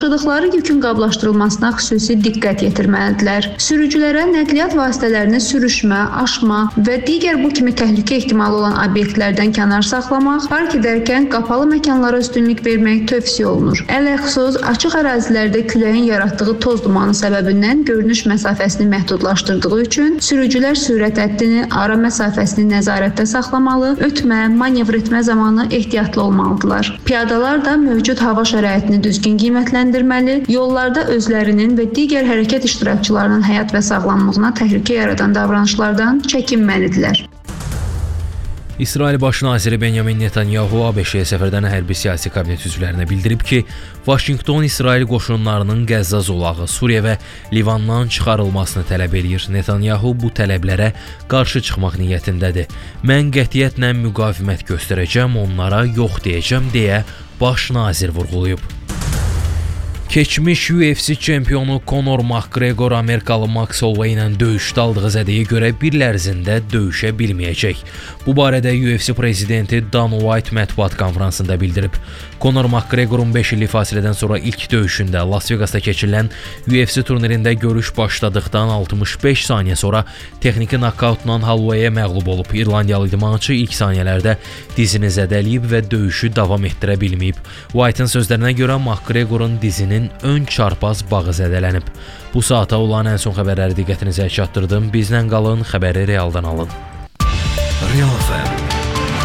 Daşıdıqları yükün qablaşdırılmasına xüsusi diqqət yetirməlidirlər. Sürücülərə nəqliyyat vasitələrini sürüşmə, aşma və digər bu kimi təhlükə ehtimalı olan obyektlərdən kənar saxlamaq, park edərkən qapalı məkanlara üstünlük vermək tövsiyə olunur. Ələxüsus açıq ərazilərdə küləyin yaratdığı toz dumanı səbəbindən görünüş məsafəsini məhdudlaşdırdığı üçün sürücülər sürət həddini, ara məsafəsini nəzarətdə saxlamalı, ötmə, manevr etmə zamanı ehtiyatlı olmalıdırlar. Piyadalar da mövcud hava şəraitini düzgün qiymətləndirməli, yollarda özlərinin və digər hərəkət iştirakçılarının həyat və sağlamlığına təhlükə yaradan davranışlardan çəkinməlidirlər. İsrail Baş naziri Benyamin Netanyahu ABŞ-yə səfərdən hərbi siyasi kabinet üzvlərinə bildirib ki, Vaşinqton İsrail qoşunlarının Qəzza zolağı, Suriya və Livandan çıxarılmasını tələb edir. Netanyahu bu tələblərə qarşı çıxmaq niyyətindədir. Mən qətiyyətlə müqavimət göstərəcəm, onlara yox deyəcəm deyə Baş nazir vurğulayıb. Keçmiş UFC çempionu Conor McGregor Amerikalı Max Holloway ilə döyüşdə aldığı zədəyə görə bir il ərzində döyüşə bilməyəcək. Bu barədə UFC prezidenti Dan White mətbuat konfransında bildirib. Conor McGregorun 5 illik fasilədən sonra ilk döyüşündə Las Vegasda keçirilən UFC turnirində görüş başladıqdan 65 saniyə sonra texniki nokautla Hollowaya məğlub olub. İrlandiyalı idmançı ilk saniyələrdə dizini zədələyib və döyüşü davam etdirə bilməyib. White'ın sözlərinə görə McGregorun dizinin ön çarpaz bağı zədələnib. Bu saata olan ən son xəbərləri diqqətinizə çatdırdım. Bizlə qalın, xəbəri realdan alın. Real FM